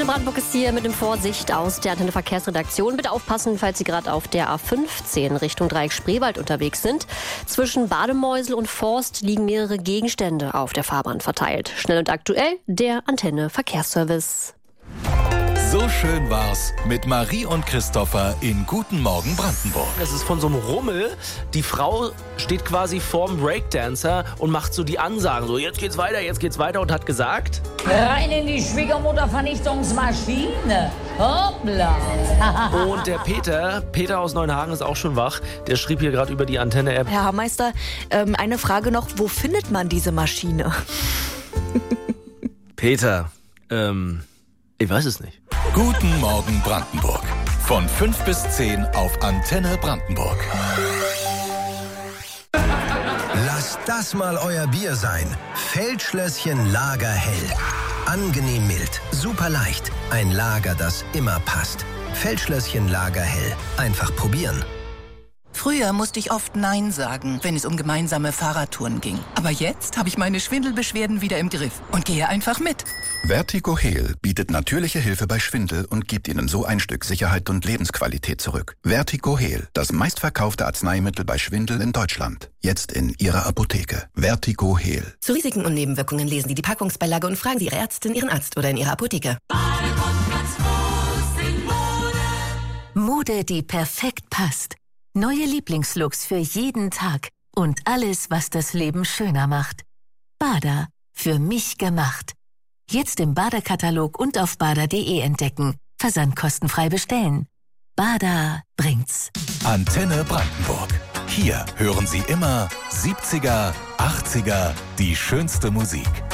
Antenne Brandenburg ist hier mit dem Vorsicht aus der Antenne Verkehrsredaktion. Bitte aufpassen, falls Sie gerade auf der A15 Richtung Dreieck Spreewald unterwegs sind. Zwischen Bademäusel und Forst liegen mehrere Gegenstände auf der Fahrbahn verteilt. Schnell und aktuell der Antenne Verkehrsservice. So schön war's mit Marie und Christopher in Guten Morgen Brandenburg. Es ist von so einem Rummel. Die Frau steht quasi vorm Breakdancer und macht so die Ansagen. So, jetzt geht's weiter und hat gesagt: Rein in die Schwiegermuttervernichtungsmaschine. Hoppla. Und der Peter aus Neuenhagen ist auch schon wach. Der schrieb hier gerade über die Antenne-App. Herr Hammeister, eine Frage noch. Wo findet man diese Maschine? Peter, ich weiß es nicht. Guten Morgen Brandenburg. Von 5 bis 10 auf Antenne Brandenburg. Lasst das mal euer Bier sein. Feldschlösschen Lager hell. Angenehm mild, super leicht. Ein Lager, das immer passt. Feldschlösschen Lager hell. Einfach probieren. Früher musste ich oft Nein sagen, wenn es um gemeinsame Fahrradtouren ging. Aber jetzt habe ich meine Schwindelbeschwerden wieder im Griff und gehe einfach mit. Vertigo Heal bietet natürliche Hilfe bei Schwindel und gibt Ihnen so ein Stück Sicherheit und Lebensqualität zurück. Vertigo Heal, das meistverkaufte Arzneimittel bei Schwindel in Deutschland. Jetzt in Ihrer Apotheke. Vertigo Heal. Zu Risiken und Nebenwirkungen lesen Sie die Packungsbeilage und fragen Sie Ihre Ärztin, Ihren Arzt oder in Ihrer Apotheke. Mode, die perfekt passt. Neue Lieblingslooks für jeden Tag und alles, was das Leben schöner macht. Bada, für mich gemacht. Jetzt im Bada-Katalog und auf bada.de entdecken. Versand kostenfrei bestellen. Bada bringt's. Antenne Brandenburg. Hier hören Sie immer 70er, 80er, die schönste Musik.